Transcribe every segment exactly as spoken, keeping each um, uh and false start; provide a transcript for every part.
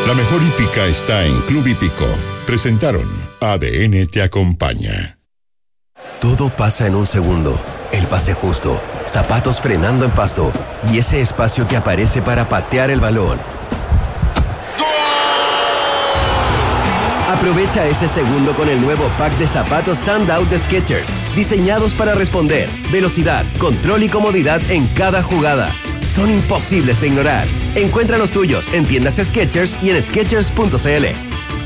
La mejor hípica está en Club Hípico. Presentaron A D N te acompaña. Todo pasa en un segundo. El pase justo, zapatos frenando en pasto y ese espacio que aparece para patear el balón. Aprovecha ese segundo con el nuevo pack de zapatos Standout de Skechers, diseñados para responder, velocidad, control y comodidad en cada jugada. Son imposibles de ignorar. Encuentra los tuyos en tiendas Skechers y en skechers punto c l.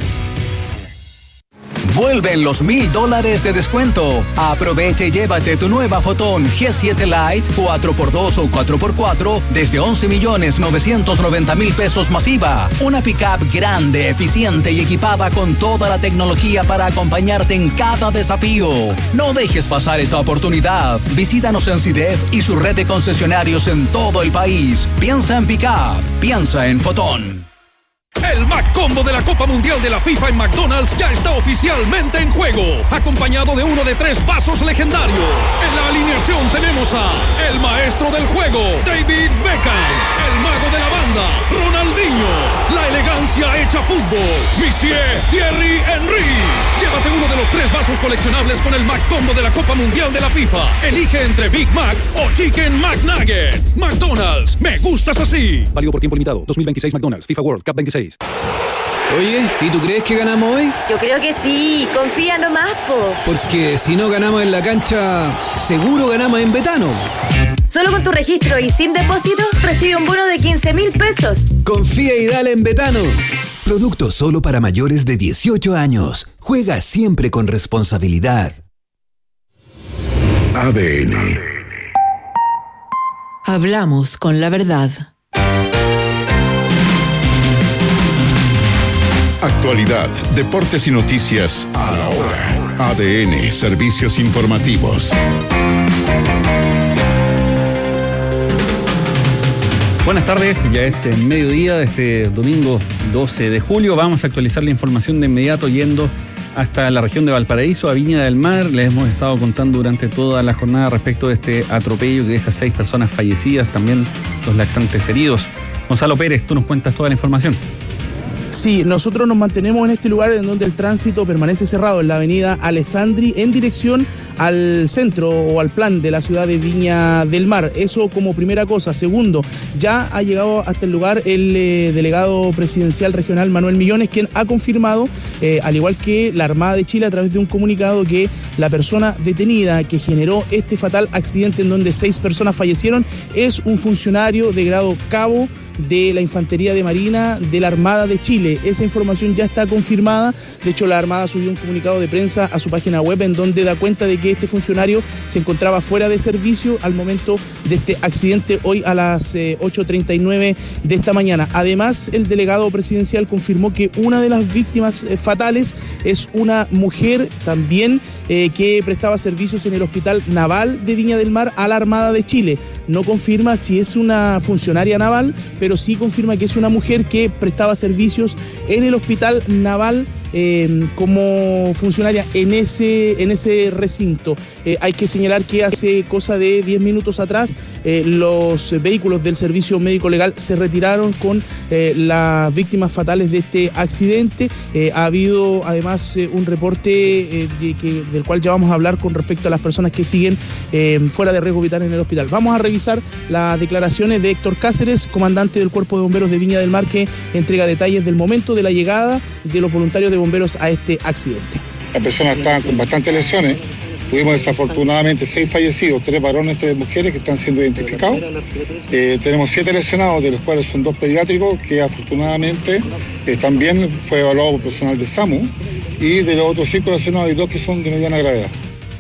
Vuelven los mil dólares de descuento. Aprovecha y llévate tu nueva Fotón G siete Lite cuatro por dos o cuatro por cuatro desde once millones novecientos noventa mil pesos masiva. Una pickup grande, eficiente y equipada con toda la tecnología para acompañarte en cada desafío. No dejes pasar esta oportunidad. Visítanos en CIDEF y su red de concesionarios en todo el país. Piensa en pickup. Piensa en Fotón. El Mac Combo de la Copa Mundial de la FIFA en McDonald's ya está oficialmente en juego, acompañado de uno de tres vasos legendarios. En la alineación tenemos a el maestro del juego, David Beckham, el mago de la banda, Ronaldinho, la elegancia hecha fútbol, Monsieur Thierry Henry. Llévate uno de los tres vasos coleccionables con el Mac Combo de la Copa Mundial de la FIFA. Elige entre Big Mac o Chicken McNuggets. McDonald's, me gustas así. Válido por tiempo limitado. dos mil veintiséis McDonald's, FIFA World Cup veintiséis. Oye, ¿y tú crees que ganamos hoy? Yo creo que sí, confía nomás, po. Porque si no ganamos en la cancha, seguro ganamos en Betano. Solo con tu registro y sin depósito, recibe un bono de quince mil pesos. Confía y dale en Betano. Producto solo para mayores de dieciocho años. Juega siempre con responsabilidad. A D N. Hablamos con la verdad. Actualidad, deportes y noticias a la hora. A D N, servicios informativos. Buenas tardes, ya es el mediodía de este domingo doce de julio. Vamos a actualizar la información de inmediato yendo hasta la región de Valparaíso, a Viña del Mar. Les hemos estado contando durante toda la jornada respecto de este atropello que deja seis personas fallecidas, también los lactantes heridos. Gonzalo Pérez, tú nos cuentas toda la información. Sí, nosotros nos mantenemos en este lugar en donde el tránsito permanece cerrado, en la avenida Alessandri, en dirección al centro o al plan de la ciudad de Viña del Mar. Eso como primera cosa. Segundo, ya ha llegado hasta el lugar el eh, delegado presidencial regional Manuel Millones, quien ha confirmado, eh, al igual que la Armada de Chile, a través de un comunicado, que la persona detenida que generó este fatal accidente en donde seis personas fallecieron es un funcionario de grado cabo de la Infantería de Marina de la Armada de Chile. Esa información ya está confirmada. De hecho, la Armada subió un comunicado de prensa a su página web en donde da cuenta de que este funcionario se encontraba fuera de servicio al momento de este accidente hoy a las eh, ocho treinta y nueve de esta mañana. Además, el delegado presidencial confirmó que una de las víctimas eh, fatales es una mujer también eh, que prestaba servicios en el Hospital Naval de Viña del Mar a la Armada de Chile. No confirma si es una funcionaria naval, pero sí confirma que es una mujer que prestaba servicios en el Hospital Naval eh, como funcionaria en ese, en ese recinto. Eh, hay que señalar que hace cosa de diez minutos atrás eh, los vehículos del Servicio Médico Legal se retiraron con eh, las víctimas fatales de este accidente. Eh, ha habido además eh, un reporte eh, de que, del cual ya vamos a hablar con respecto a las personas que siguen eh, fuera de riesgo vital en el hospital. Vamos a revisar las declaraciones de Héctor Cáceres, comandante del Cuerpo de Bomberos de Viña del Mar, que entrega detalles del momento de la llegada de los voluntarios de bomberos a este accidente. Las personas estaban con bastantes lesiones. Tuvimos desafortunadamente seis fallecidos, tres varones, tres mujeres que están siendo identificados. Eh, tenemos siete lesionados, de los cuales son dos pediátricos que afortunadamente eh, también fue evaluado por personal de SAMU. Y de los otros cinco lesionados hay dos que son de mediana gravedad.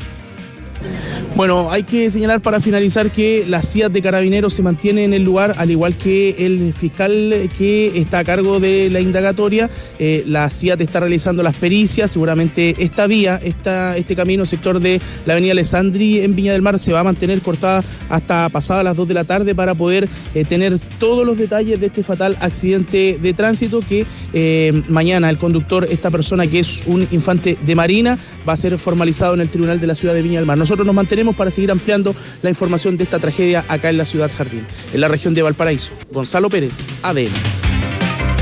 Bueno, hay que señalar para finalizar que la C I A T de Carabineros se mantiene en el lugar, al igual que el fiscal que está a cargo de la indagatoria. Eh, la C I A T está realizando las pericias. Seguramente esta vía, esta, este camino, sector de la avenida Alessandri en Viña del Mar, se va a mantener cortada hasta pasadas las dos de la tarde para poder eh, tener todos los detalles de este fatal accidente de tránsito que eh, mañana el conductor, esta persona que es un infante de Marina, va a ser formalizado en el Tribunal de la Ciudad de Viña del Mar. Nosotros nos mantenemos para seguir ampliando la información de esta tragedia acá en la Ciudad Jardín, en la región de Valparaíso. Gonzalo Pérez, A D N.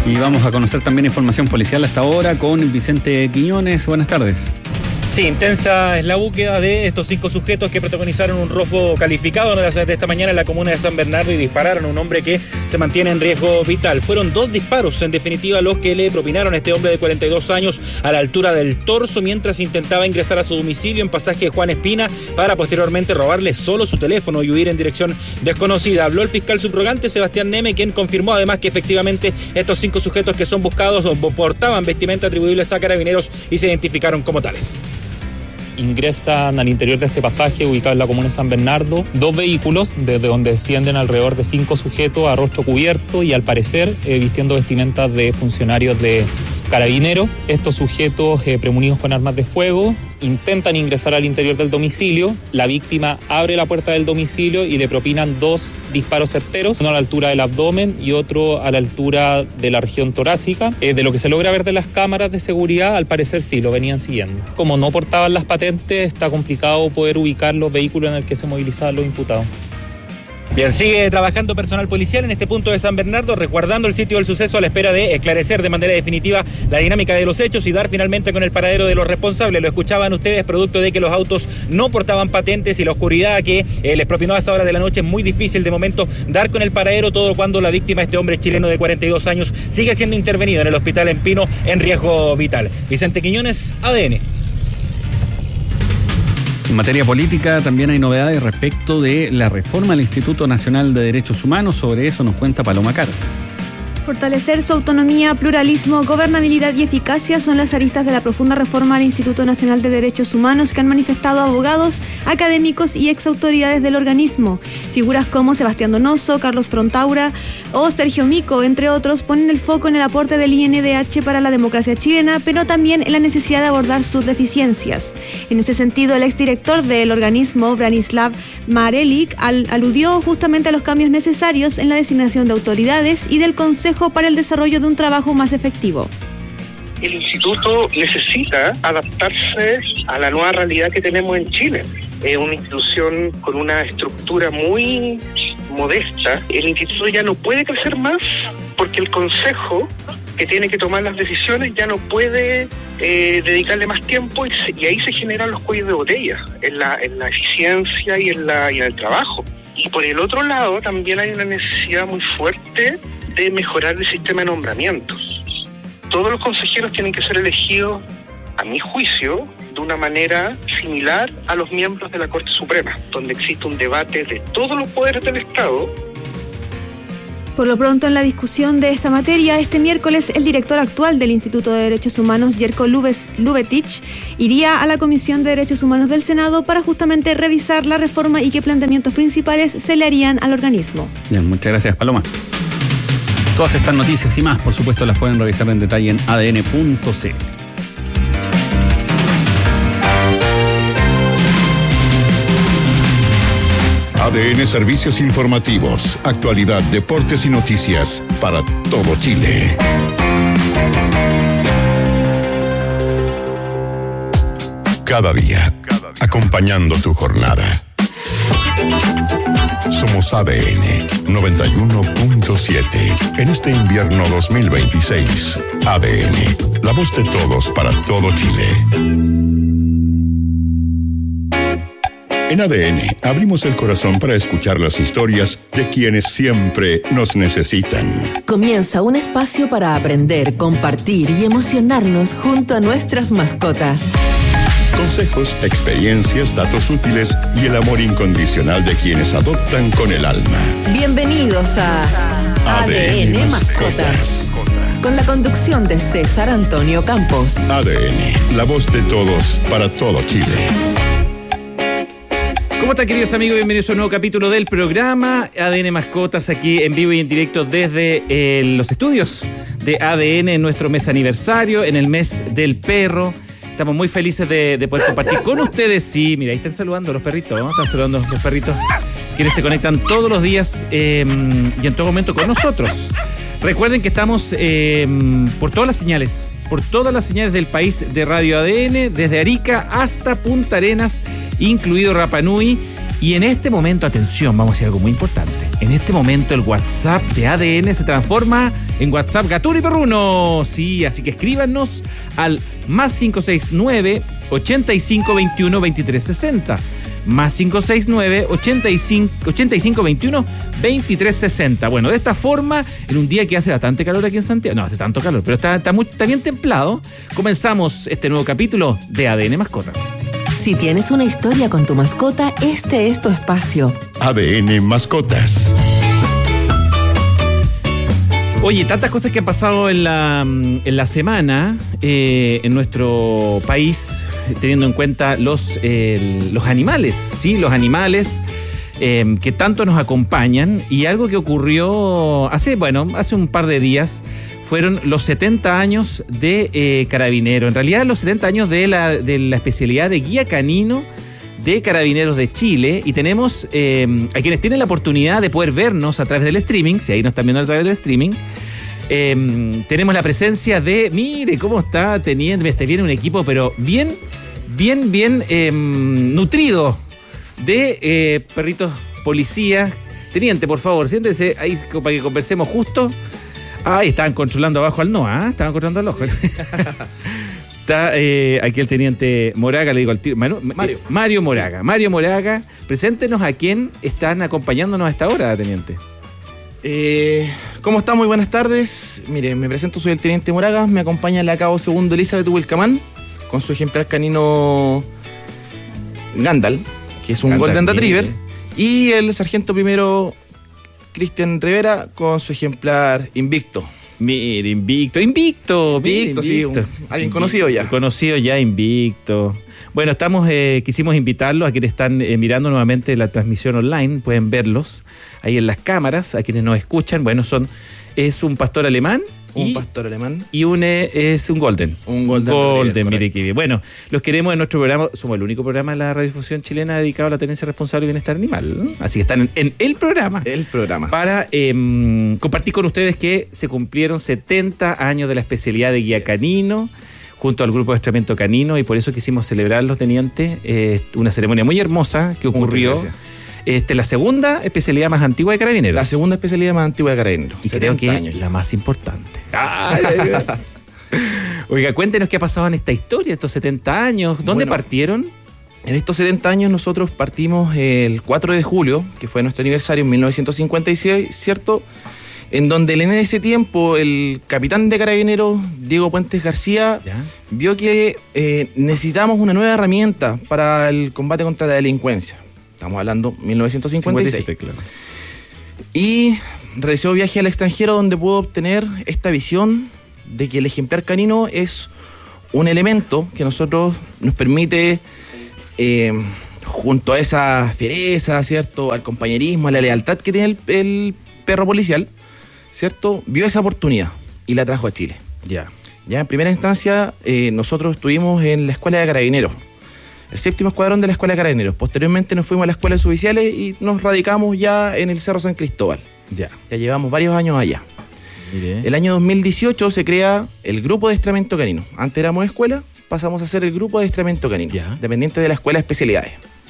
Y vamos a conocer también información policial hasta ahora con Vicente Quiñones. Buenas tardes. Sí, intensa es la búsqueda de estos cinco sujetos que protagonizaron un robo calificado de esta mañana en la comuna de San Bernardo y dispararon a un hombre que se mantiene en riesgo vital. Fueron dos disparos, en definitiva, los que le propinaron a este hombre de cuarenta y dos años a la altura del torso mientras intentaba ingresar a su domicilio en pasaje Juan Espina para posteriormente robarle solo su teléfono y huir en dirección desconocida. Habló el fiscal subrogante Sebastián Neme, quien confirmó además que efectivamente estos cinco sujetos que son buscados portaban vestimenta atribuibles a carabineros y se identificaron como tales. Ingresan al interior de este pasaje ubicado en la comuna de San Bernardo dos vehículos desde donde descienden alrededor de cinco sujetos a rostro cubierto y al parecer eh, vistiendo vestimentas de funcionarios de Carabineros. Estos sujetos eh, premunidos con armas de fuego intentan ingresar al interior del domicilio. La víctima abre la puerta del domicilio y le propinan dos disparos certeros, uno a la altura del abdomen y otro a la altura de la región torácica. Eh, de lo que se logra ver de las cámaras de seguridad, al parecer sí, lo venían siguiendo. Como no portaban las patentes, está complicado poder ubicar los vehículos en el que se movilizaban los imputados. Bien, sigue trabajando personal policial en este punto de San Bernardo, resguardando el sitio del suceso a la espera de esclarecer de manera definitiva la dinámica de los hechos y dar finalmente con el paradero de los responsables. Lo escuchaban ustedes, producto de que los autos no portaban patentes y la oscuridad que eh, les propinó a esa hora de la noche. Es muy difícil de momento dar con el paradero, todo cuando la víctima, este hombre chileno de cuarenta y dos años, sigue siendo intervenido en el hospital en Pino en riesgo vital. Vicente Quiñones, A D N. En materia política también hay novedades respecto de la reforma al Instituto Nacional de Derechos Humanos. Sobre eso nos cuenta Paloma Cartas. Fortalecer su autonomía, pluralismo, gobernabilidad y eficacia son las aristas de la profunda reforma al Instituto Nacional de Derechos Humanos que han manifestado abogados, académicos y exautoridades del organismo. Figuras como Sebastián Donoso, Carlos Frontaura o Sergio Mico, entre otros, ponen el foco en el aporte del I N D H para la democracia chilena, pero también en la necesidad de abordar sus deficiencias. En ese sentido, el exdirector del organismo, Branislav Marelik, al- aludió justamente a los cambios necesarios en la designación de autoridades y del Consejo para el desarrollo de un trabajo más efectivo. El instituto necesita adaptarse a la nueva realidad que tenemos en Chile. Es una institución con una estructura muy modesta. El instituto ya no puede crecer más porque el consejo, que tiene que tomar las decisiones, ya no puede eh, dedicarle más tiempo y, se, y ahí se generan los cuellos de botella en la, en la eficiencia y en, la, y en el trabajo. Y por el otro lado también hay una necesidad muy fuerte de mejorar el sistema de nombramientos. Todos los consejeros tienen que ser elegidos, a mi juicio, de una manera similar a los miembros de la Corte Suprema, donde existe un debate de todos los poderes del Estado. Por lo pronto, en la discusión de esta materia, este miércoles el director actual del Instituto de Derechos Humanos, Jerko Lubetich, iría a la Comisión de Derechos Humanos del Senado para justamente revisar la reforma y qué planteamientos principales se le harían al organismo. Bien, muchas gracias, Paloma. Todas estas noticias y más, por supuesto, las pueden revisar en detalle en a d n punto c l. A D N Servicios Informativos, actualidad, deportes y noticias para todo Chile. Cada día, acompañando tu jornada. Somos A D N noventa y uno punto siete. En este invierno dos mil veintiséis, A D N, la voz de todos para todo Chile. En A D N abrimos el corazón para escuchar las historias de quienes siempre nos necesitan. Comienza un espacio para aprender, compartir y emocionarnos junto a nuestras mascotas. Consejos, experiencias, datos útiles y el amor incondicional de quienes adoptan con el alma. Bienvenidos a A D N Mascotas. Con la conducción de César Antonio Campos. A D N, la voz de todos para todo Chile. ¿Cómo están, queridos amigos? Bienvenidos a un nuevo capítulo del programa A D N Mascotas, aquí en vivo y en directo desde eh, los estudios de A D N en nuestro mes aniversario, en el mes del perro. Estamos muy felices de, de poder compartir con ustedes. Sí, mira, ahí están saludando los perritos, ¿no? Están saludando los perritos quienes se conectan todos los días eh, y en todo momento con nosotros. Recuerden que estamos eh, por todas las señales, por todas las señales del país de Radio A D N, desde Arica hasta Punta Arenas, incluido Rapa Nui. Y en este momento, atención, vamos a decir algo muy importante. En este momento el WhatsApp de A D N se transforma en WhatsApp Gaturo y Perruno. Sí, así que escríbanos al más cinco seis nueve, ochenta y cinco veintiuno, veintitrés sesenta. Más cinco seis nueve, ochenta y cinco veintiuno, veintitrés sesenta. Bueno, de esta forma, en un día que hace bastante calor aquí en Santiago, no hace tanto calor, pero está, está, muy, está bien templado, comenzamos este nuevo capítulo de A D N Mascotas. Si tienes una historia con tu mascota, este es tu espacio. A D N Mascotas. Oye, tantas cosas que han pasado en la, en la semana eh, en nuestro país, teniendo en cuenta los, eh, los animales, ¿sí? Los animales eh, que tanto nos acompañan. Y algo que ocurrió hace, bueno, hace un par de días fueron los setenta años de eh, Carabinero. En realidad, los setenta años de la, de la especialidad de guía canino de Carabineros de Chile. Y tenemos eh, a quienes tienen la oportunidad de poder vernos a través del streaming, si ahí nos están viendo a través del streaming. Eh, tenemos la presencia de, mire cómo está teniendo, este viene un equipo, pero bien, bien, bien eh, nutrido de eh, perritos policía. Teniente, por favor, siéntese ahí para que conversemos justo. Ahí estaban controlando abajo al Noah, ¿eh? Estaban controlando al ojo. Está eh, aquí el teniente Moraga, le digo al tiro. Mario. Eh, Mario Moraga. Sí. Mario Moraga, preséntenos a quién están acompañándonos a esta hora, teniente. Eh, ¿Cómo está? Muy buenas tardes. Mire, me presento, soy el teniente Moraga. Me acompaña la cabo segundo Elizabeth Wilcamán con su ejemplar canino Gandalf, que es un Gandalf, Golden Retriever. Mire. Y el sargento primero Cristian Rivera con su ejemplar Invicto. Mire, Invicto, Invicto, Invicto, sí, un, alguien Invicto, conocido ya. Conocido ya, Invicto. Bueno, estamos, eh, quisimos invitarlos a quienes están eh, mirando nuevamente la transmisión online, pueden verlos ahí en las cámaras, a quienes nos escuchan. Bueno, son es un pastor alemán. Un y, pastor alemán. Y un eh, es un golden. Un golden. Golden, mire qué bien. Bueno, los queremos en nuestro programa. Somos el único programa de la radiodifusión chilena dedicado a la tenencia responsable y bienestar animal, ¿no? Así que están en, en el programa. El programa. Para eh, compartir con ustedes que se cumplieron setenta años de la especialidad de guía canino, junto al grupo de adiestramiento canino, y por eso quisimos celebrarlos, teniente. Eh, una ceremonia muy hermosa que ocurrió. Esta es la segunda especialidad más antigua de Carabineros. La segunda especialidad más antigua de Carabineros. Y creo que años. La más importante. Ay, ay, ay. Oiga, cuéntenos qué ha pasado en esta historia, estos setenta años. ¿Dónde bueno, partieron? En estos setenta años nosotros partimos el cuatro de julio, que fue nuestro aniversario en mil novecientos cincuenta y seis, ¿cierto? En donde en ese tiempo el capitán de Carabineros, Diego Puentes García, ¿ya? Vio que eh, necesitábamos una nueva herramienta para el combate contra la delincuencia. Estamos hablando de mil novecientos cincuenta y seis. cincuenta y siete, claro. Y realizó viaje al extranjero donde pudo obtener esta visión de que el ejemplar canino es un elemento que nosotros nos permite, eh, junto a esa fiereza, ¿cierto?, al compañerismo, a la lealtad que tiene el, el perro policial, ¿cierto?, vio esa oportunidad y la trajo a Chile. Ya. Ya en primera instancia, eh, nosotros estuvimos en la Escuela de Carabineros, el séptimo escuadrón de la Escuela de Carabineros. Posteriormente nos fuimos a la Escuela de Suboficiales y nos radicamos ya en el Cerro San Cristóbal. Ya. Ya llevamos varios años allá. Mire. El año dos mil dieciocho se crea el Grupo de Adiestramiento Canino. Antes éramos escuela, pasamos a ser el Grupo de Adiestramiento Canino, ya, dependiente de la Escuela de Especialidades.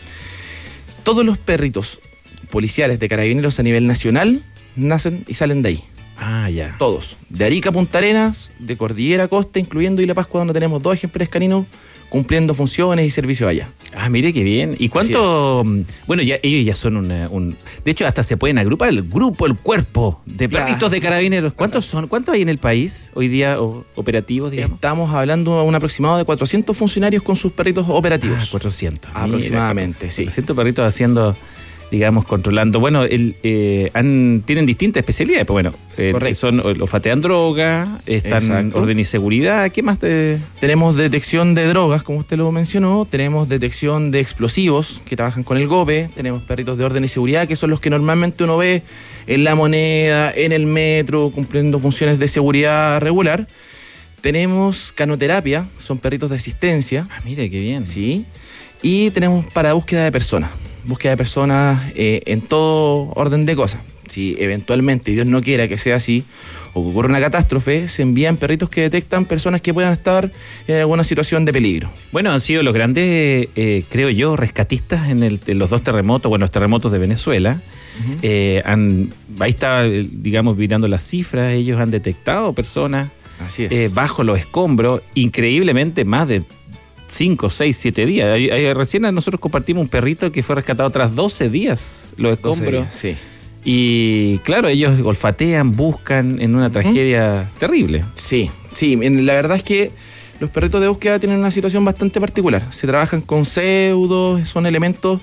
Todos los perritos policiales de Carabineros a nivel nacional nacen y salen de ahí. Ah, ya. Todos. De Arica a Punta Arenas, de Cordillera a Costa, incluyendo Isla Pascua, donde tenemos dos ejemplares caninos cumpliendo funciones y servicios allá. Ah, mire qué bien. ¿Y cuánto? Bueno, ya ellos ya son una, un... De hecho, hasta se pueden agrupar el grupo, el cuerpo de perritos claro. de Carabineros. ¿Cuántos son? ¿Cuántos hay en el país hoy día o, operativos, digamos? Estamos hablando de un aproximado de cuatrocientos funcionarios con sus perritos operativos. Ah, cuatrocientos. Aproximadamente, mira, sí. cuatrocientos perritos haciendo... digamos, controlando. Bueno, el, eh, han, tienen distintas especialidades. Pues bueno, eh, son olfatean droga, están Exacto. orden y seguridad. ¿Qué más? Te... Tenemos detección de drogas, como usted lo mencionó. Tenemos detección de explosivos, que trabajan con el GOPE. Tenemos perritos de orden y seguridad, que son los que normalmente uno ve en La Moneda, en el metro, cumpliendo funciones de seguridad regular. Tenemos canoterapia, son perritos de asistencia. Ah, mire, qué bien. Sí. Y tenemos para búsqueda de personas. Búsqueda de personas eh, en todo orden de cosas. Si eventualmente, Dios no quiera que sea así, o que ocurre una catástrofe, se envían perritos que detectan personas que puedan estar en alguna situación de peligro. Bueno, han sido los grandes, eh, creo yo, rescatistas en, el, en los dos terremotos, bueno, los terremotos de Venezuela. Uh-huh. eh, han, ahí está, digamos, mirando las cifras, ellos han detectado personas Así es. Eh, bajo los escombros, increíblemente más de cinco, seis, siete días. Ahí, ahí, recién nosotros compartimos un perrito que fue rescatado tras doce días los escombros. doce días, sí. Y claro, ellos olfatean, buscan en una tragedia ¿Mm? terrible. Sí, sí, la verdad es que los perritos de búsqueda tienen una situación bastante particular. Se trabajan con pseudos, son elementos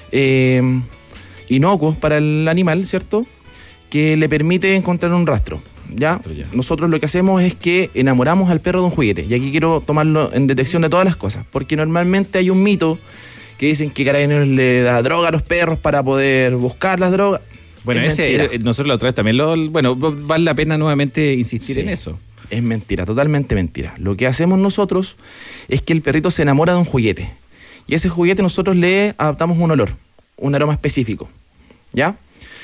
eh, inocuos para el animal, ¿cierto? Que le permite encontrar un rastro. ¿Ya? ¿ya? Nosotros lo que hacemos es que enamoramos al perro de un juguete. Y aquí quiero tomarlo en detección de todas las cosas. Porque normalmente hay un mito que dicen que Carabineros le da droga a los perros para poder buscar las drogas. Bueno, es ese mentira. Nosotros la otra vez también lo... Bueno, vale la pena nuevamente insistir sí, en eso. Es mentira, totalmente mentira. Lo que hacemos nosotros es que el perrito se enamora de un juguete. Y ese juguete nosotros le adaptamos un olor, un aroma específico. ¿Ya?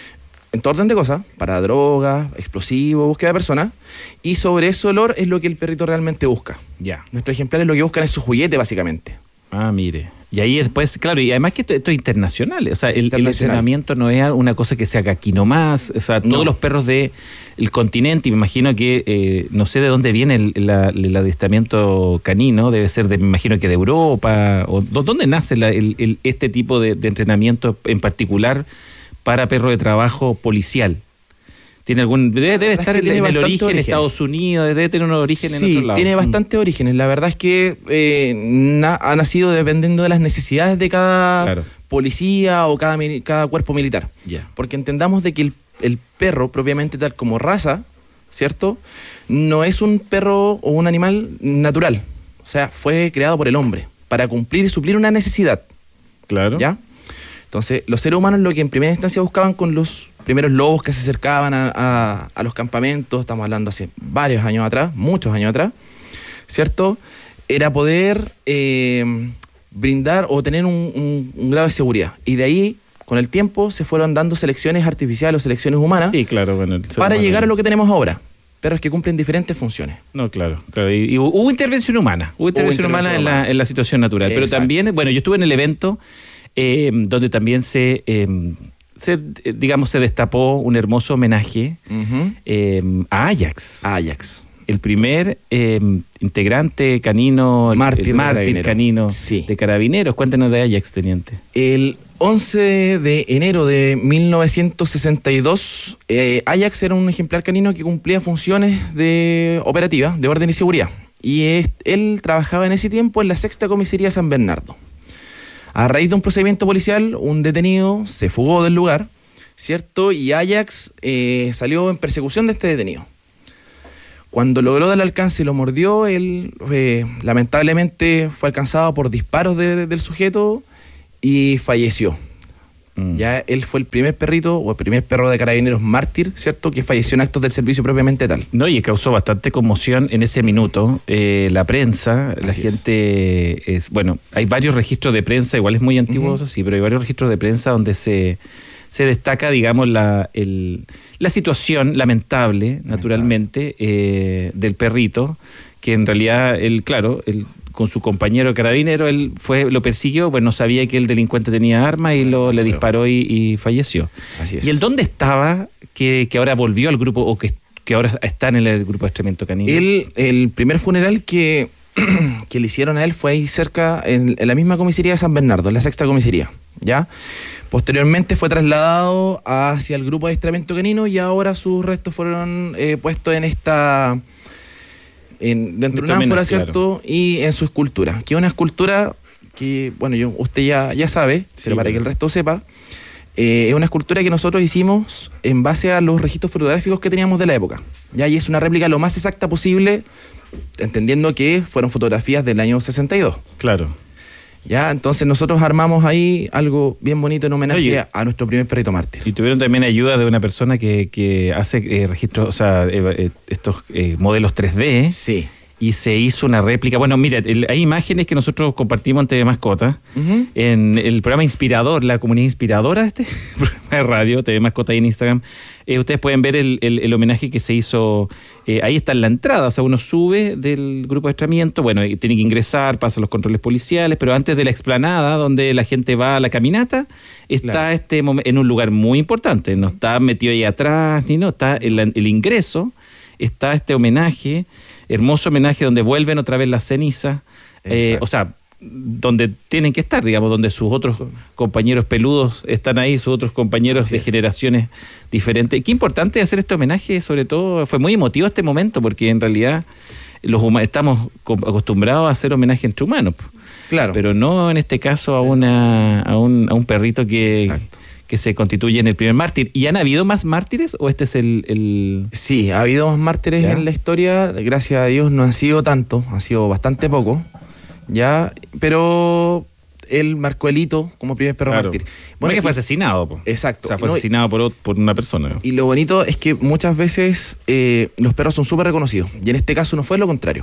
En todo orden de cosas, para drogas, explosivos, búsqueda de personas, y sobre ese olor es lo que el perrito realmente busca. Ya. Nuestros ejemplares lo que buscan es su juguete, básicamente. Ah, mire. Y ahí después, claro, y además que esto, esto es internacional, o sea, el, el entrenamiento no es una cosa que se haga aquí nomás, o sea, todos no. los perros del continente, y me imagino que, eh, no sé de dónde viene el, la, el adiestramiento canino, debe ser, de, me imagino que de Europa, o ¿dónde nace la, el, el, este tipo de, de entrenamiento en particular para perro de trabajo policial? ¿Tiene algún debe, debe estar en el origen, origen, Estados Unidos, debe tener un origen sí, en otro lado? Sí, tiene bastantes mm. orígenes. La verdad es que eh, na, ha nacido dependiendo de las necesidades de cada claro. policía o cada, cada cuerpo militar. Yeah. Porque entendamos de que el, el perro, propiamente tal como raza, ¿cierto? No es un perro o un animal natural. O sea, fue creado por el hombre para cumplir y suplir una necesidad. Claro. ¿Ya? Entonces, los seres humanos lo que en primera instancia buscaban con los primeros lobos que se acercaban a, a, a los campamentos, estamos hablando hace varios años atrás, muchos años atrás, ¿cierto? Era poder eh, brindar o tener un, un, un grado de seguridad. Y de ahí, con el tiempo, se fueron dando selecciones artificiales o selecciones humanas sí, claro, bueno, para humano. llegar a lo que tenemos ahora. Perros que cumplen diferentes funciones. No, claro. claro. Y, y hubo intervención humana, hubo intervención, hubo intervención humana, humana en la, en la situación natural. Exacto. Pero también, bueno, yo estuve en el evento eh, donde también se... Eh, Se, digamos, se destapó un hermoso homenaje uh-huh. eh, a Ajax. A Ajax. El primer eh, integrante canino, mártir, el mártir canino sí. de Carabineros. Cuéntenos de Ajax, teniente. El once de enero de mil novecientos sesenta y dos, eh, Ajax era un ejemplar canino que cumplía funciones de operativas, de orden y seguridad. Y es, él trabajaba en ese tiempo en la sexta comisaría San Bernardo. A raíz de un procedimiento policial, un detenido se fugó del lugar, ¿cierto? Y Ajax eh, salió en persecución de este detenido. Cuando logró dar el alcance y lo mordió, él eh, lamentablemente fue alcanzado por disparos de, de, del sujeto y falleció. Mm. Ya él fue el primer perrito o el primer perro de Carabineros mártir, ¿cierto? Que falleció en actos del servicio propiamente tal. No, y causó bastante conmoción en ese minuto. Eh, la prensa, Así la gente... Es. es bueno, hay varios registros de prensa, igual es muy antiguo, uh-huh. sí, pero hay varios registros de prensa donde se, se destaca, digamos, la, el, la situación lamentable, naturalmente, eh, del perrito, que en realidad, él, claro... él con su compañero carabinero, él fue lo persiguió, pues no sabía que el delincuente tenía armas y lo, le disparó y, y falleció. Así es. ¿Y el dónde estaba que, que ahora volvió al grupo o que, que ahora está en el grupo de adiestramiento canino? El, el primer funeral que, que le hicieron a él fue ahí cerca, en, en la misma comisaría de San Bernardo, en la sexta comisaría, ¿ya? Posteriormente fue trasladado hacia el grupo de adiestramiento canino y ahora sus restos fueron eh, puestos en esta... En, dentro de una ánfora, ¿cierto? Claro. Y en su escultura, que es una escultura que, bueno, yo usted ya, ya sabe, sí, pero para claro. que el resto sepa, eh, es una escultura que nosotros hicimos en base a los registros fotográficos que teníamos de la época, ¿ya? Y es una réplica lo más exacta posible, entendiendo que fueron fotografías del año sesenta y dos. Claro. Ya, entonces nosotros armamos ahí algo bien bonito en homenaje Oye, a nuestro primer perrito mártir. Y tuvieron también ayuda de una persona que, que hace eh, registros, o sea, eh, eh, estos eh, modelos tres D. Sí. y se hizo una réplica. Bueno, mira, el, hay imágenes que nosotros compartimos en T V Mascota, uh-huh. en el programa Inspirador, la comunidad inspiradora de este programa de radio, T V Mascota y en Instagram. Eh, ustedes pueden ver el, el, el homenaje que se hizo, eh, ahí está en la entrada, o sea, uno sube del grupo de estramiento, bueno, tiene que ingresar, pasa los controles policiales, pero antes de la explanada, donde la gente va a la caminata, está claro. este en un lugar muy importante, no está metido ahí atrás, ni no, está el, el ingreso, está este homenaje, hermoso homenaje donde vuelven otra vez las cenizas, eh, o sea, donde tienen que estar, digamos, donde sus otros compañeros peludos están ahí, sus otros compañeros Así de es. generaciones diferentes. Qué importante hacer este homenaje, sobre todo, fue muy emotivo este momento, porque en realidad los hum- estamos acostumbrados a hacer homenaje entre humanos, claro, pero no en este caso a una a un, a un perrito que... Exacto. que se constituye en el primer mártir. ¿Y han habido más mártires o este es el...? el... Sí, ha habido más mártires ¿Ya? en la historia, gracias a Dios no han sido tanto, ha sido bastante poco, ya, pero él marcó el hito como primer perro claro. mártir. Bueno, que fue asesinado. Po. Exacto. O sea, fue no, asesinado por, por una persona. ¿no? Y lo bonito es que muchas veces eh, los perros son súper reconocidos, y en este caso no fue lo contrario.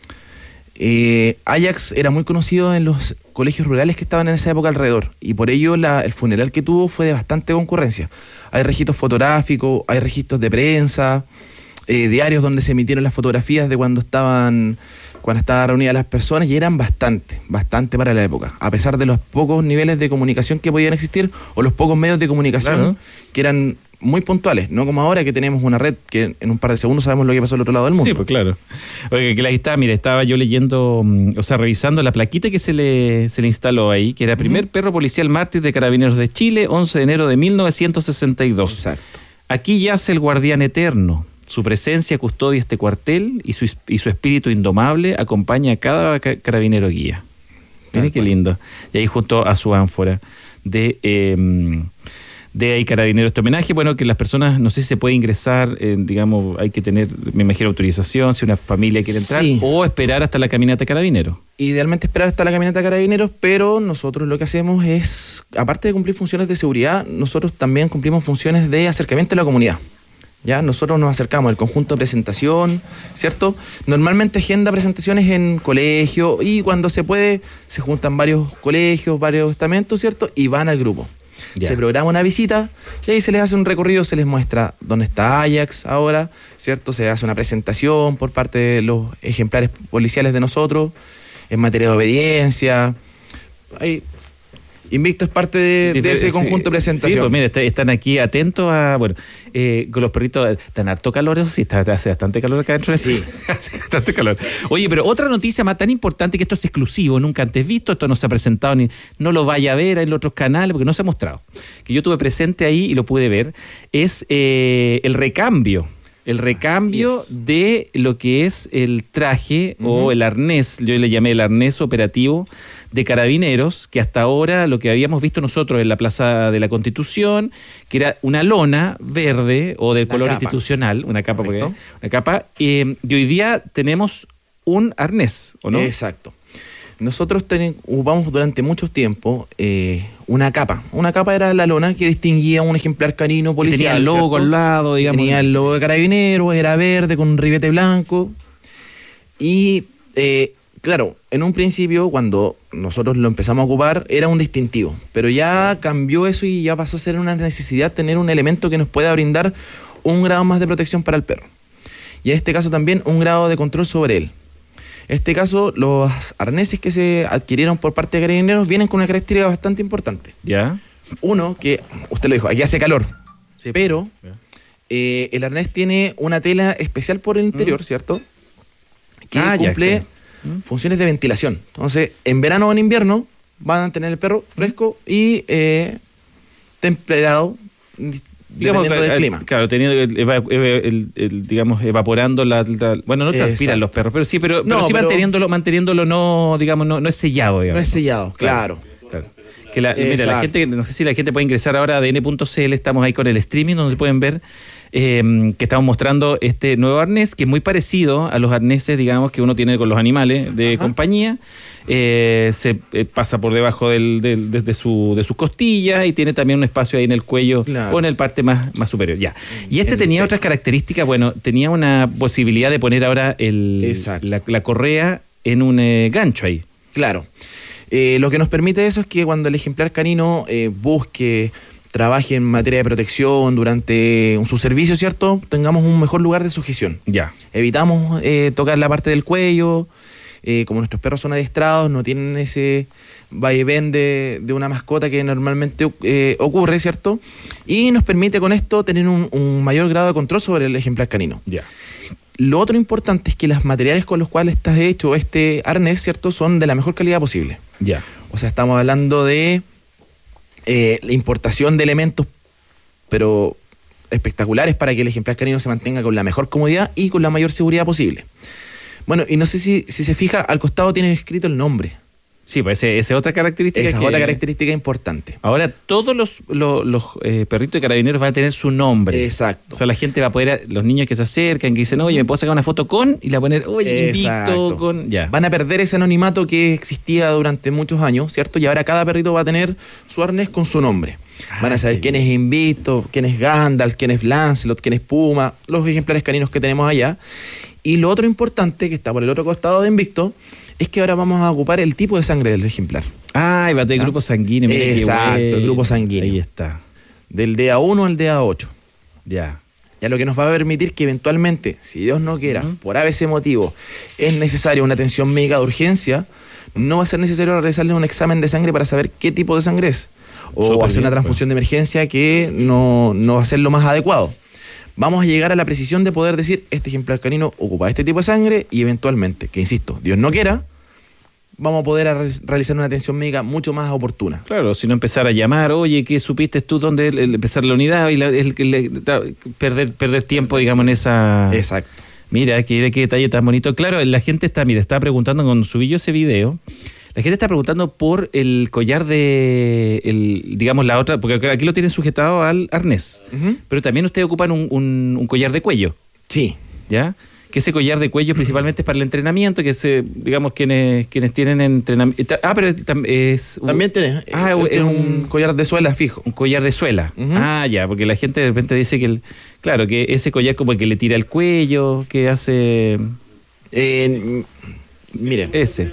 Eh, Ajax era muy conocido en los colegios rurales que estaban en esa época alrededor, y por ello la, el funeral que tuvo fue de bastante concurrencia. Hay registros fotográficos, hay registros de prensa, eh, diarios donde se emitieron las fotografías de cuando estaban cuando estaban reunidas las personas, y eran bastante, bastante para la época, a pesar de los pocos niveles de comunicación que podían existir, o los pocos medios de comunicación claro. que eran muy puntuales, no como ahora que tenemos una red que en un par de segundos sabemos lo que pasó al otro lado del mundo. Sí, pues claro. Oye, que ahí está, mira, estaba yo leyendo, o sea, revisando la plaquita que se le, se le instaló ahí, que era primer uh-huh. perro policial mártir de Carabineros de Chile, once de enero de mil novecientos sesenta y dos. Exacto. Aquí yace el guardián eterno. Su presencia custodia este cuartel y su, y su espíritu indomable acompaña a cada ca- carabinero guía. Miren qué lindo. Y ahí junto a su ánfora de... Eh, de ahí Carabineros este homenaje, bueno, que las personas, no sé si se puede ingresar, eh, digamos, hay que tener, me imagino, autorización, si una familia quiere entrar, sí. o esperar hasta la caminata de Carabineros. Idealmente esperar hasta la caminata de Carabineros, pero nosotros lo que hacemos es, aparte de cumplir funciones de seguridad, nosotros también cumplimos funciones de acercamiento a la comunidad. Ya, nosotros nos acercamos al conjunto de presentación, ¿cierto? Normalmente agenda presentaciones en colegio, y cuando se puede, se juntan varios colegios, varios estamentos, ¿cierto? Y van al grupo. Ya. Se programa una visita y ahí se les hace un recorrido, se les muestra dónde está Ajax ahora, ¿cierto? Se hace una presentación por parte de los ejemplares policiales de nosotros en materia de obediencia. Ahí, Invicto es parte de, de ese sí, conjunto de presentación. Sí, pues mira, está, están aquí atentos a, bueno, eh, con los perritos, ¿están harto calor? Eso sí, está, hace bastante calor acá adentro. Sí. Hace bastante calor. Oye, pero otra noticia más tan importante, que esto es exclusivo, nunca antes visto, esto no se ha presentado, ni no lo vaya a ver en los otros canales, porque no se ha mostrado, que yo tuve presente ahí y lo pude ver, es eh, el recambio. El recambio de lo que es el traje uh-huh. o el arnés, yo le llamé el arnés operativo de Carabineros, que hasta ahora lo que habíamos visto nosotros en la Plaza de la Constitución, que era una lona verde o del una color capa. institucional, una capa, porque, una capa eh, y hoy día tenemos un arnés, ¿o no? Exacto. Nosotros ten, ocupamos durante mucho tiempo eh, una capa. Una capa era la lona que distinguía un ejemplar canino policial. Tenía el logo ¿cierto? al lado, digamos. Tenía el logo de Carabineros, era verde con un ribete blanco. Y, eh, claro, en un principio, cuando nosotros lo empezamos a ocupar, era un distintivo. Pero ya cambió eso y ya pasó a ser una necesidad tener un elemento que nos pueda brindar un grado más de protección para el perro. Y en este caso también un grado de control sobre él. En este caso, los arneses que se adquirieron por parte de Carabineros vienen con una característica bastante importante. ¿Ya? Uno, que usted lo dijo, aquí hace calor, sí, pero eh, el arnés tiene una tela especial por el interior, mm. ¿cierto? Que ah, cumple ya, sí. funciones de ventilación. Entonces, en verano o en invierno van a tener el perro fresco y eh, templado, digamos, dependiendo del clima. Claro, teniendo el, el, el, el, digamos, evaporando la, la bueno, no transpiran Exacto. los perros, pero sí, pero, pero no, sí pero, manteniéndolo, manteniéndolo no, digamos, no, no es sellado, digamos. No es sellado, claro. claro. Que la, mira, la gente, no sé si la gente puede ingresar ahora a A D N punto C L, estamos ahí con el streaming donde pueden ver eh, que estamos mostrando este nuevo arnés, que es muy parecido a los arneses, digamos, que uno tiene con los animales de Ajá. compañía. Eh, se eh, pasa por debajo del, del, de, de, su, de sus costillas y tiene también un espacio ahí en el cuello claro. o en el parte más, más superior. Ya. Y este el tenía pecho. Otras características. Bueno, tenía una posibilidad de poner ahora el, la, la correa en un eh, gancho ahí. Claro. Eh, lo que nos permite eso es que cuando el ejemplar canino eh, busque, trabaje en materia de protección durante su servicio, ¿cierto? Tengamos un mejor lugar de sujeción. Ya. Evitamos eh, tocar la parte del cuello. Eh, como nuestros perros son adiestrados, no tienen ese vaivén de, de una mascota que normalmente eh, ocurre, ¿cierto? Y nos permite con esto tener un, un mayor grado de control sobre el ejemplar canino. Ya. Lo otro importante es que los materiales con los cuales está hecho este arnés, ¿cierto?, son de la mejor calidad posible. Ya. O sea, estamos hablando de eh, la importación de elementos, pero espectaculares para que el ejemplar canino se mantenga con la mejor comodidad y con la mayor seguridad posible. Bueno, y no sé si, si se fija, al costado tiene escrito el nombre. Sí, pues esa es otra característica. Esa es que... otra característica importante. Ahora, todos los, los, los eh, perritos de carabineros van a tener su nombre. Exacto. O sea, la gente va a poder, los niños que se acercan, que dicen, oye, ¿me puedo sacar una foto con? Y la poner, oye, invicto con... Ya. Van a perder ese anonimato que existía durante muchos años, ¿cierto? Y ahora cada perrito va a tener su arnés con su nombre. Ah, van a saber quién es Invicto, quién es Gandalf, quién es Lancelot, quién es Puma, los ejemplares caninos que tenemos allá. Y lo otro importante, que está por el otro costado de Invicto, es que ahora vamos a ocupar el tipo de sangre del ejemplar. Ah, y va a tener ¿Ah? grupo sanguíneo. Mira exacto, el grupo sanguíneo. Ahí está. Del D A uno al D A ocho. Ya. Ya lo que nos va a permitir que eventualmente, si Dios no quiera, uh-huh. por A B C motivo, es necesaria una atención médica de urgencia, no va a ser necesario realizarle un examen de sangre para saber qué tipo de sangre es. O Super hacer bien, una transfusión pues. de emergencia que no, no va a ser lo más adecuado. Vamos a llegar a la precisión de poder decir, este ejemplar canino ocupa este tipo de sangre y eventualmente, que insisto, Dios no quiera, vamos a poder a realizar una atención médica mucho más oportuna. Claro, si no empezar a llamar, oye, ¿qué supiste tú? ¿Dónde empezar la unidad? Y la, el, el, el, perder, perder tiempo, digamos, en esa... Exacto. Mira, qué, qué detalle tan bonito. Claro, la gente está, mira, estaba preguntando cuando subí yo ese video... La gente está preguntando por el collar de, el, digamos, la otra, porque aquí lo tienen sujetado al arnés, uh-huh. pero también ustedes ocupan un, un, un collar de cuello. Sí. ¿Ya? Que ese collar de cuello principalmente es para el entrenamiento, que se, digamos, quienes quienes tienen entrenamiento. Ah, pero es... También tiene. Ah, es, es un, un collar de suela fijo. Un collar de suela. Uh-huh. Ah, ya, porque la gente de repente dice que, el, claro, que ese collar como el que le tira el cuello, que hace... Eh, miren. Ese.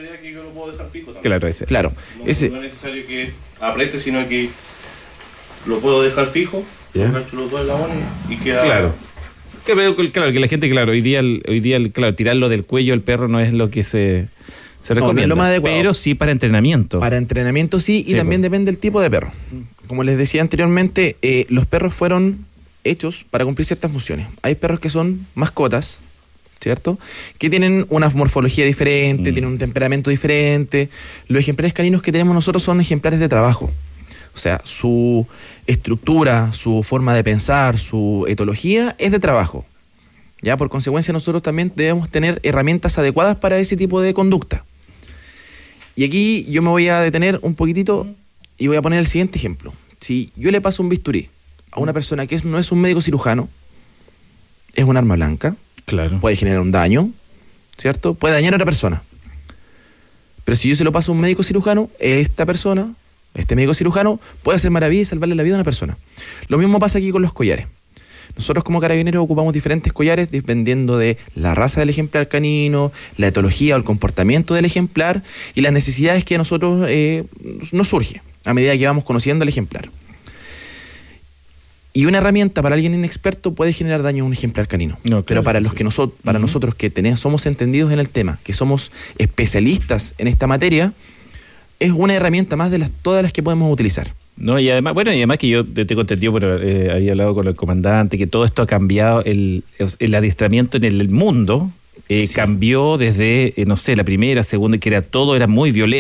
Claro, ese. Claro, no, ese. No es necesario que apriete, sino que lo puedo dejar fijo, ¿Ya? engancho los dos en la mano y queda... Claro. Claro, que la gente, claro, hoy día, hoy día claro, tirarlo del cuello al perro no es lo que se, se recomienda. No, no es lo más adecuado. Pero sí para entrenamiento. Para entrenamiento sí, y sí, también pues. depende del tipo de perro. Como les decía anteriormente, eh, los perros fueron hechos para cumplir ciertas funciones. Hay perros que son mascotas, ¿cierto? Que tienen una morfología diferente, mm. tienen un temperamento diferente. Los ejemplares caninos que tenemos nosotros son ejemplares de trabajo. O sea, su estructura, su forma de pensar, su etología es de trabajo. Ya, por consecuencia, nosotros también debemos tener herramientas adecuadas para ese tipo de conducta. Y aquí yo me voy a detener un poquitito y voy a poner el siguiente ejemplo. Si yo le paso un bisturí a una persona que no es un médico cirujano, es un arma blanca. Claro. Puede generar un daño, ¿cierto? Puede dañar a otra persona. Pero si yo se lo paso a un médico cirujano, esta persona, este médico cirujano, puede hacer maravillas y salvarle la vida a una persona. Lo mismo pasa aquí con los collares. Nosotros como carabineros ocupamos diferentes collares dependiendo de la raza del ejemplar canino, la etología o el comportamiento del ejemplar y las necesidades que a nosotros eh, nos surge a medida que vamos conociendo al ejemplar. Y una herramienta para alguien inexperto puede generar daño a un ejemplar canino. No, claro, pero para los que nosotros, para uh-huh. nosotros que tenemos, somos entendidos en el tema, que somos especialistas en esta materia, es una herramienta más de las todas las que podemos utilizar. No, y además, bueno, y además que yo te tengo entendido, pero eh, había hablado con el comandante, que todo esto ha cambiado, el, el adiestramiento en el mundo eh, sí. cambió desde, eh, no sé, la primera, segunda, que era todo era muy violento.